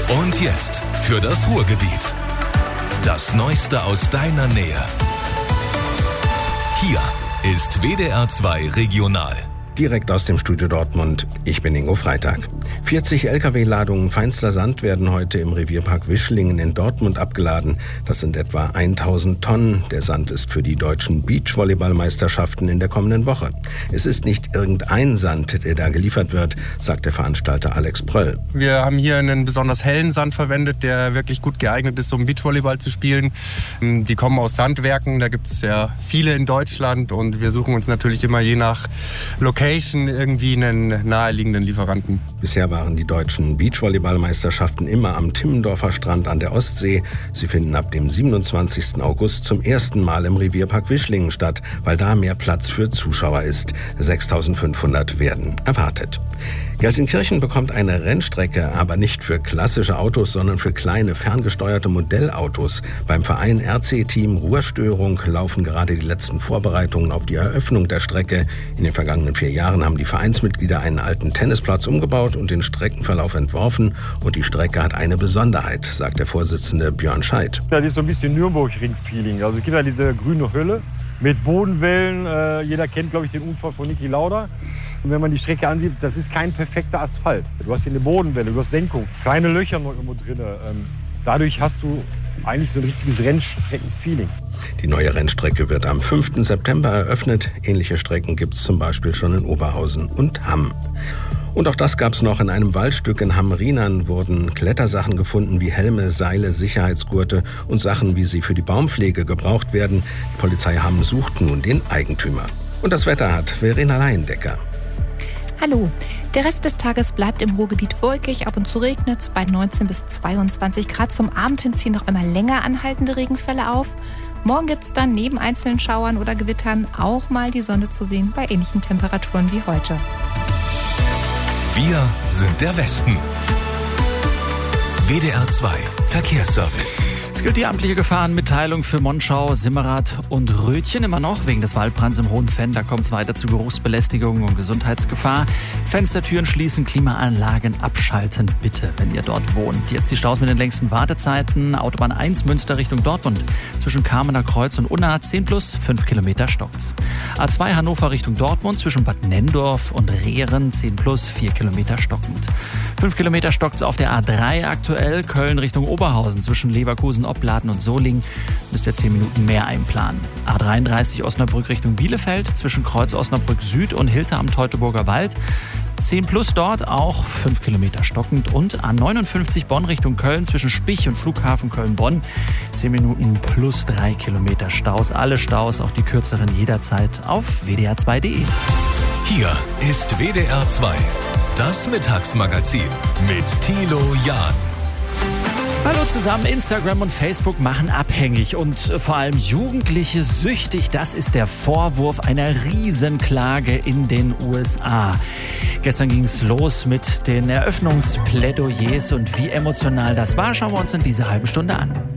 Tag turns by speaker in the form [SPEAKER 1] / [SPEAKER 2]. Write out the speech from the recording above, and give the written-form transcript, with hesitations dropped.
[SPEAKER 1] Und jetzt für das Ruhrgebiet. Das Neueste aus deiner Nähe. Hier ist WDR 2 Regional.
[SPEAKER 2] Direkt aus dem Studio Dortmund, ich bin Ingo Freitag. 40 Lkw-Ladungen feinster Sand werden heute im Revierpark Wischlingen in Dortmund abgeladen. Das sind etwa 1000 Tonnen. Der Sand ist für die deutschen Beachvolleyballmeisterschaften in der kommenden Woche. Es ist nicht irgendein Sand, der da geliefert wird, sagt der Veranstalter Alex Pröll.
[SPEAKER 3] Wir haben hier einen besonders hellen Sand verwendet, der wirklich gut geeignet ist, um Beachvolleyball zu spielen. Die kommen aus Sandwerken, da gibt es ja viele in Deutschland und wir suchen uns natürlich immer je nach Location irgendwie einen naheliegenden Lieferanten.
[SPEAKER 2] Bisher waren die deutschen Beachvolleyballmeisterschaften immer am Timmendorfer Strand an der Ostsee. Sie finden ab dem 27. August zum ersten Mal im Revierpark Wischlingen statt, weil da mehr Platz für Zuschauer ist. 6.500 werden erwartet. Gelsenkirchen bekommt eine Rennstrecke, aber nicht für klassische Autos, sondern für kleine, ferngesteuerte Modellautos. Beim Verein RC-Team Ruhrstörung laufen gerade die letzten Vorbereitungen auf die Eröffnung der Strecke. In den vergangenen 4 Jahren haben die Vereinsmitglieder einen alten Tennisplatz umgebaut und den Streckenverlauf entworfen. Und die Strecke hat eine Besonderheit, sagt der Vorsitzende Björn Scheidt.
[SPEAKER 4] Das ist so ein bisschen Nürburgring-Feeling. Also es gibt ja diese grüne Hülle mit Bodenwellen. Jeder kennt, glaube ich, den Unfall von Niki Lauda. Und wenn man die Strecke ansieht, das ist kein perfekter Asphalt. Du hast hier eine Bodenwelle, du hast Senkung, kleine Löcher noch irgendwo drin. Dadurch hast du eigentlich so ein richtiges Rennstrecken-Feeling.
[SPEAKER 2] Die neue Rennstrecke wird am 5. September eröffnet. Ähnliche Strecken gibt es zum Beispiel schon in Oberhausen und Hamm. Und auch das gab es noch. In einem Waldstück in Hamm-Rheinern wurden Klettersachen gefunden wie Helme, Seile, Sicherheitsgurte und Sachen, wie sie für die Baumpflege gebraucht werden. Die Polizei Hamm sucht nun den Eigentümer. Und das Wetter hat Verena Leindecker.
[SPEAKER 5] Hallo. Der Rest des Tages bleibt im Ruhrgebiet wolkig, ab und zu regnet es bei 19 bis 22 Grad. Zum Abend hin ziehen noch einmal länger anhaltende Regenfälle auf. Morgen gibt es dann neben einzelnen Schauern oder Gewittern auch mal die Sonne zu sehen bei ähnlichen Temperaturen wie heute.
[SPEAKER 1] Wir sind der Westen. WDR 2 Verkehrsservice.
[SPEAKER 6] Es gilt die amtliche Gefahrenmitteilung für Monschau, Simmerath und Rötchen immer noch wegen des Waldbrands im Hohen Venn. Da kommt es weiter zu Geruchsbelästigung und Gesundheitsgefahr. Fenstertüren schließen, Klimaanlagen abschalten, bitte, wenn ihr dort wohnt. Jetzt die Staus mit den längsten Wartezeiten. Autobahn 1 Münster Richtung Dortmund. Zwischen Kamener Kreuz und Unna 10 plus 5 Kilometer stockt's. A2 Hannover Richtung Dortmund zwischen Bad Nenndorf und Rehren 10 plus 4 Kilometer stockend. 5 Kilometer stockt's auf der A3 aktuell. Köln Richtung Oberhausen zwischen Leverkusen, Opladen und Solingen. Müsst ihr 10 Minuten mehr einplanen. A33 Osnabrück Richtung Bielefeld zwischen Kreuz Osnabrück Süd und Hilter am Teutoburger Wald. 10 plus dort, auch 5 Kilometer stockend. Und A59 Bonn Richtung Köln zwischen Spich und Flughafen Köln-Bonn. 10 Minuten plus 3 Kilometer Staus. Alle Staus, auch die kürzeren jederzeit auf wdr2.de.
[SPEAKER 1] Hier ist WDR 2, das Mittagsmagazin mit Thilo Jahn.
[SPEAKER 6] Hallo zusammen, Instagram und Facebook machen abhängig und vor allem Jugendliche süchtig. Das ist der Vorwurf einer Riesenklage in den USA. Gestern ging es los mit den Eröffnungsplädoyers und wie emotional das war, schauen wir uns in dieser halben Stunde an.